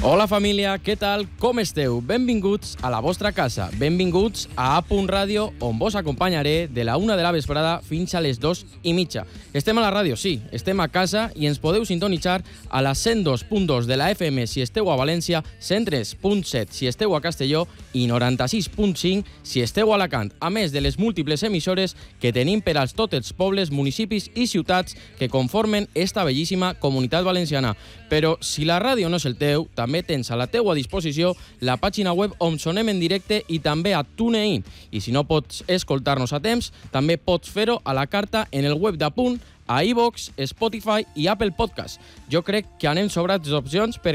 Hola família, què tal? Com esteu? Benvinguts a la vostra casa. Benvinguts a A.Radio, on vos acompanyaré de la 1 de la vesprada fins a les 2:30. Estem a la ràdio, sí, estem a casa i ens podeu sintonitzar a la 102.2 de la FM si esteu a València, 103.7 si esteu a Castelló i 96.5 si esteu a Alacant, a més de les múltiples emissores que tenim per als tots els pobles, municipis i ciutats que conformen esta bellíssima comunitat valenciana. Però si la ràdio no és el teu, també tens a la teua disposició la pàgina web on sonem en directe i també a TuneIn. I si no pots escoltar-nos a temps, també pots fer-ho a la carta en el web d'Apunt, a iVoox, Spotify i Apple Podcast. Jo crec que anem sobrats d'opcions per